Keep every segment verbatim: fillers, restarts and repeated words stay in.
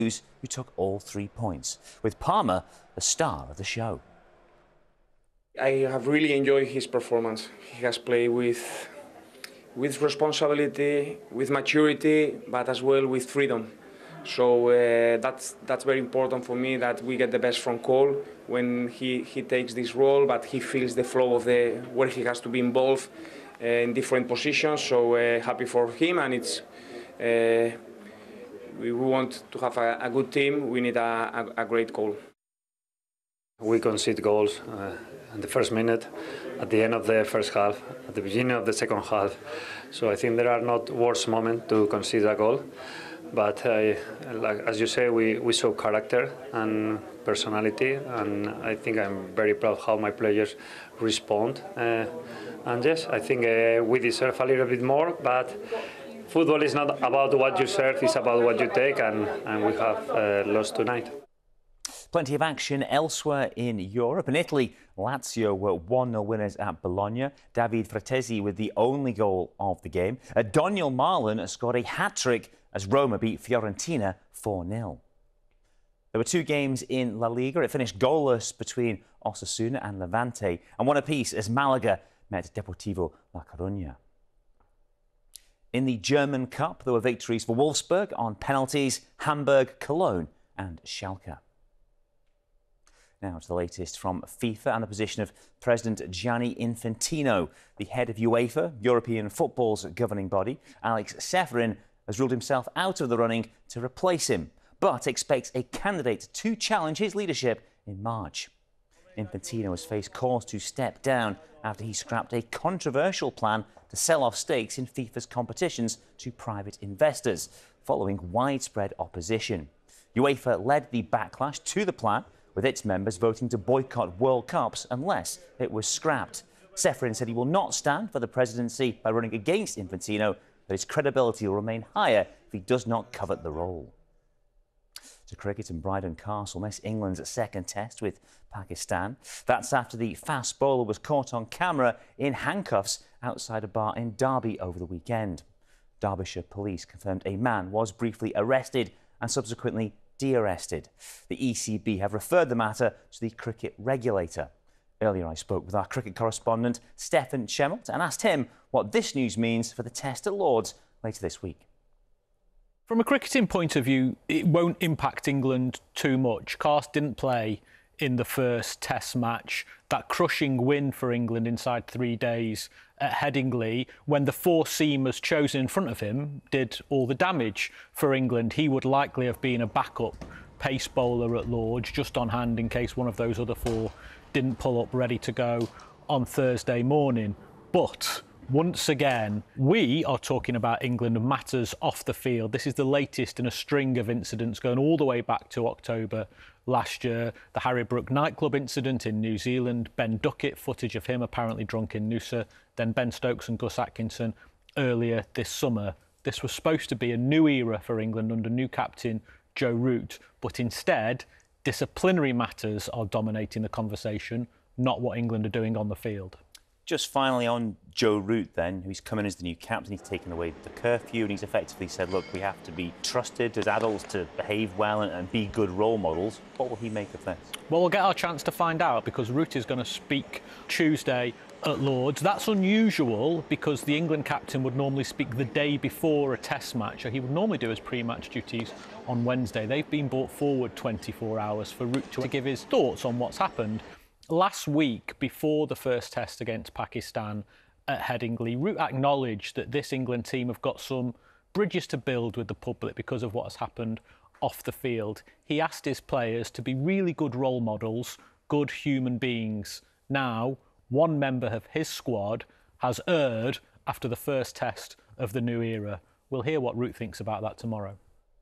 who took all three points, with Palmer the star of the show. I have really enjoyed his performance. He has played with, with responsibility, with maturity, but as well with freedom. So uh, that's, that's very important for me, that we get the best from Cole when he, he takes this role, but he feels the flow of the, where he has to be involved uh, in different positions. So uh, happy for him, and it's uh, we want to have a, a good team. We need a, a, a great goal. We concede goals uh, in the first minute, at the end of the first half, at the beginning of the second half. So I think there are not worse moments to concede a goal. But uh, like, as you say, we, we show character and personality, and I think I'm very proud how my players respond. Uh, and yes, I think uh, we deserve a little bit more, but football is not about what you serve, it's about what you take, and, and we have uh, lost tonight. Plenty of action elsewhere in Europe. In Italy, Lazio were one nil winners at Bologna. David Fratesi with the only goal of the game. Uh, Daniel Marlon scored a hat-trick as Roma beat Fiorentina four nil. There were two games in La Liga. It finished goalless between Osasuna and Levante, and one apiece as Malaga met Deportivo La Coruña. In the German Cup, there were victories for Wolfsburg on penalties, Hamburg, Cologne and Schalke. Now to the latest from FIFA and the position of President Gianni Infantino. The head of UEFA, European football's governing body, Alex Ceferin, has ruled himself out of the running to replace him, but expects a candidate to challenge his leadership in March. Infantino has faced calls to step down after he scrapped a controversial plan to sell off stakes in FIFA's competitions to private investors, following widespread opposition. UEFA led the backlash to the plan, with its members voting to boycott World Cups unless it was scrapped. Ceferin said he will not stand for the presidency by running against Infantino, but his credibility will remain higher if he does not covet the role. To cricket, and Bryden Castle missed England's second test with Pakistan. That's after the fast bowler was caught on camera in handcuffs outside a bar in Derby over the weekend. Derbyshire police confirmed a man was briefly arrested and subsequently de-arrested. The E C B have referred the matter to the cricket regulator. Earlier I spoke with our cricket correspondent Stefan Chemelt and asked him what this news means for the test at Lord's later this week. From a cricketing point of view, it won't impact England too much. Karst didn't play in the first test match. That crushing win for England inside three days at Headingley, when the four seamers chosen in front of him did all the damage for England. He would likely have been a backup pace bowler at Lord's, just on hand in case one of those other four didn't pull up ready to go on Thursday morning. But once again, we are talking about England and matters off the field. This is the latest in a string of incidents going all the way back to October last year. The Harry Brook nightclub incident in New Zealand, Ben Duckett, footage of him apparently drunk in Noosa, then Ben Stokes and Gus Atkinson earlier this summer. This was supposed to be a new era for England under new captain Joe Root, but instead, disciplinary matters are dominating the conversation, not what England are doing on the field. Just finally on Joe Root then, who's come in as the new captain. He's taken away the curfew and he's effectively said, look, we have to be trusted as adults to behave well and, and be good role models. What will he make of this? Well, we'll get our chance to find out, because Root is going to speak Tuesday at Lord's. That's unusual because the England captain would normally speak the day before a test match, or he would normally do his pre-match duties on Wednesday. They've been brought forward twenty-four hours for Root to give his thoughts on what's happened. Last week, before the first test against Pakistan at Headingley, Root acknowledged that this England team have got some bridges to build with the public because of what has happened off the field. He asked his players to be really good role models, good human beings. Now, one member of his squad has erred after the first test of the new era. We'll hear what Root thinks about that tomorrow.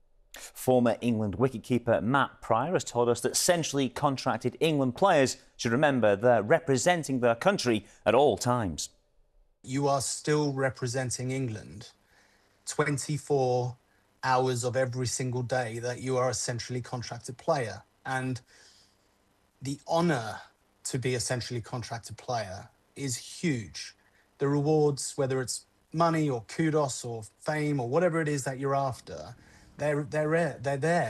Former England wicketkeeper Matt Prior has told us that centrally contracted England players should remember they're representing their country at all times. You are still representing England twenty-four hours of every single day that you are a centrally contracted player. And the honour to be a centrally contracted player is huge. The rewards, whether it's money or kudos or fame or whatever it is that you're after, They're, they're, they're there.